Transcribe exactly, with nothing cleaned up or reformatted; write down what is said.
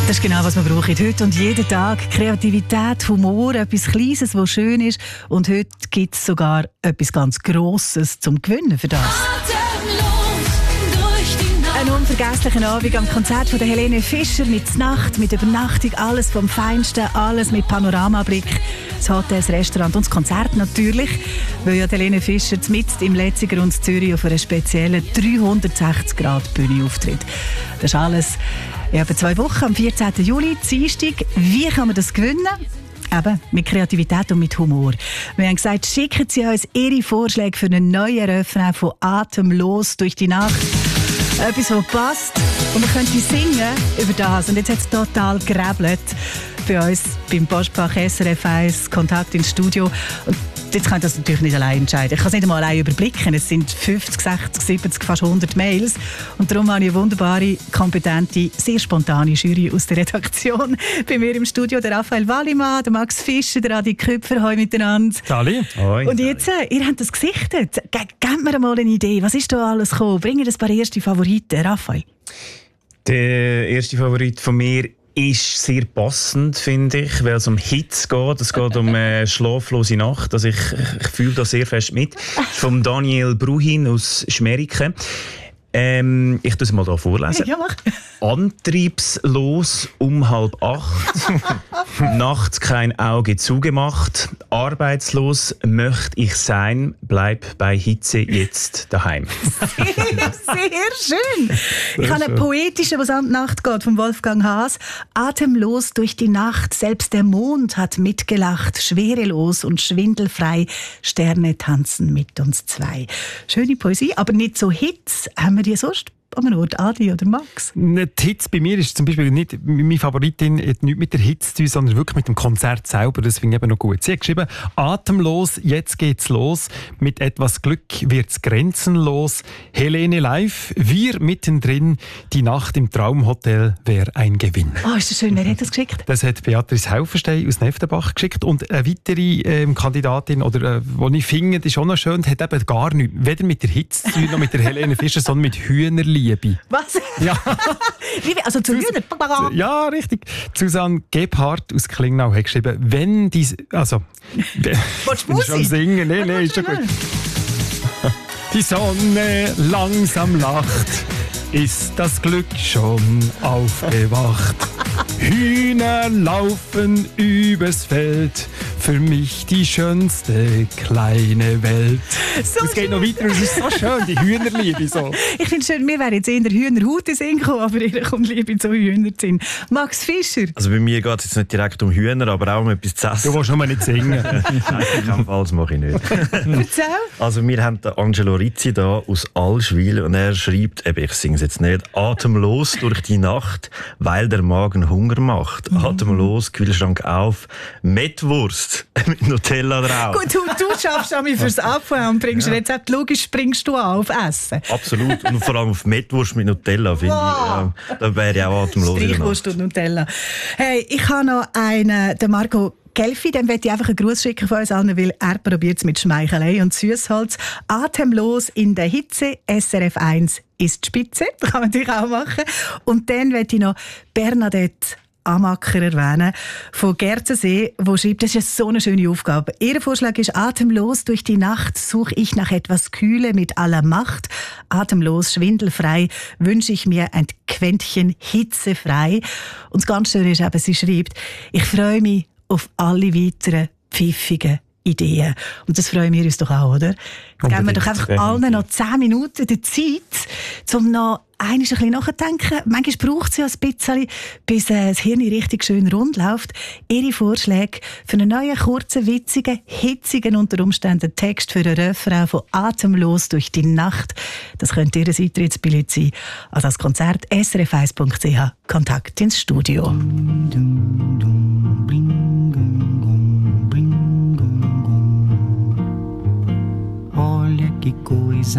Das ist genau, was wir brauchen. Heute und jeden Tag. Kreativität, Humor, etwas Kleines, was schön ist. Und heute gibt es sogar etwas ganz Grosses zum Gewinnen für das. Ein unvergesslicher Abend am Konzert von der Helene Fischer mit Nacht, mit Übernachtung, alles vom Feinsten, alles mit Panoramablick. Das Hotel, das Restaurant und das Konzert natürlich, weil ja Helene Fischer mitten im Letziger und Zürich auf einer speziellen dreihundertsechzig Grad Bühne auftritt. Das ist alles in etwa zwei Wochen, am vierzehnten Juli, Dienstag. Wie kann man das gewinnen? Eben, mit Kreativität und mit Humor. Wir haben gesagt, schicken Sie uns Ihre Vorschläge für einen neuen Refrain von Atemlos durch die Nacht. Etwas, was passt. Und man könnte singen über das. Und jetzt hat es total gerebelt bei uns beim Postfach S R F eins, Kontakt ins Studio. Und jetzt kann ich das natürlich nicht allein entscheiden. Ich kann es nicht einmal allein überblicken. Es sind fünfzig, sechzig, siebzig, fast hundert Mails. Und darum habe ich eine wunderbare, kompetente, sehr spontane Jury aus der Redaktion. Bei mir im Studio der Raphael Wallimann, der Max Fischer, der Adi Küpfer. Hoi miteinander. Sali. Hoi. Und jetzt, ihr habt das gesichtet. Ge- Gebt mir mal eine Idee. Was ist da alles gekommen? Bringen ein paar erste Favoriten. Raphael? Der erste Favorit von mir ist sehr passend, finde ich, weil es um Hits geht. Es geht um äh, schlaflose Nacht. Also ich, ich fühle da sehr fest mit. Vom Daniel Bruhin aus Schmeriken. Ähm, ich tue es mal hier vorlesen. Ja, mach. Antriebslos um halb acht. Nachts kein Auge zugemacht. Arbeitslos möchte ich sein. Bleib bei Hitze jetzt daheim. Sehr, sehr schön. Ich habe einen poetischen, was an die Nacht geht, von Wolfgang Haas. Atemlos durch die Nacht, selbst der Mond hat mitgelacht. Schwerelos und schwindelfrei, Sterne tanzen mit uns zwei. Schöne Poesie, aber nicht so Hits. Haben wir die sonst an einem Ort, Adi oder Max? Die Hits bei mir ist zum Beispiel nicht, meine Favoritin hat nichts mit der Hits zu tun, sondern wirklich mit dem Konzert selber. Das finde ich eben noch gut. Sie hat geschrieben, atemlos, jetzt geht's los. Mit etwas Glück wird's grenzenlos. Helene live, wir mittendrin. Die Nacht im Traumhotel wäre ein Gewinn. Oh, ist das schön. Wer hat das geschickt? Das hat Beatrice Helfenstein aus Neftenbach geschickt. Und eine weitere ähm, Kandidatin, oder äh, die ich finde, die ist auch noch schön, hat eben gar nichts, weder mit der Hits zu tun, noch mit der Helene Fischer, sondern mit Hühnerliebe. Was? Ja. Also zu Hühner? Ja, richtig. Susanne Gebhardt aus Klingnau hat geschrieben, wenn die... Also... Wolltest du schon singen? Nein, nein, ist schon gut. Die Sonne langsam lacht, ist das Glück schon aufgewacht. Hühner laufen übers Feld, für mich die schönste kleine Welt. So es geht schön. noch weiter, es ist so schön, die Hühnerliebe. So. Ich finde es schön, wir wären jetzt in der Hühnerhaut in Sinn gekommen, aber ihr kommt Liebe zu Hühner drin. Max Fischer. Also bei mir geht es jetzt nicht direkt um Hühner, aber auch um etwas zu essen. Du willst nur nicht singen. Nein, in keinem Fall, das mache ich nicht. Erzähl. Also wir haben den Angelo Rizzi da aus Allschwil und er schreibt, eben, ich singe es jetzt nicht, atemlos durch die Nacht, weil der Magen Hunger macht. Mhm. Atemlos, Kühlschrank auf, Mettwurst mit Nutella drauf. Gut, du, du schaffst an mich fürs Abfahren und bringst ja. Rezept. Logisch springst du an auf Essen. Absolut. Und vor allem auf Mettwurst mit Nutella, finde wow. ich. Ja, da wäre ich auch atemlos. Streichwurst und Nutella. Hey, ich habe noch einen, den Marco Gelfi, dem möchte ich einfach einen Gruß schicken von uns allen, weil er probiert es mit Schmeichelei und Süßholz. Atemlos in der Hitze, S R F eins ist die Spitze. Das kann man natürlich auch machen. Und dann möchte ich noch Bernadette Amacker erwähnen, von Gerzensee, wo schreibt, das ist so eine schöne Aufgabe. Ihr Vorschlag ist, atemlos durch die Nacht suche ich nach etwas Kühle mit aller Macht. Atemlos, schwindelfrei wünsche ich mir ein Quäntchen hitzefrei. Und das ganz Schöne ist eben, sie schreibt, ich freue mich auf alle weiteren pfiffigen Ideen. Und das freuen wir uns doch auch, oder? Jetzt geben wir doch einfach allen noch zehn Minuten die Zeit, um noch einmal ein bisschen nachzudenken. Manchmal braucht es ja ein bisschen, bis äh, das Hirn richtig schön rund läuft. Ihre Vorschläge für einen neuen, kurzen, witzigen, hitzigen, unter Umständen Text für einen Refrain von Atemlos durch die Nacht. Das könnte Ihr Eintrittsbillett sein. Also das Konzert s r f eins punkt c h. Kontakt ins Studio. Olha que coisa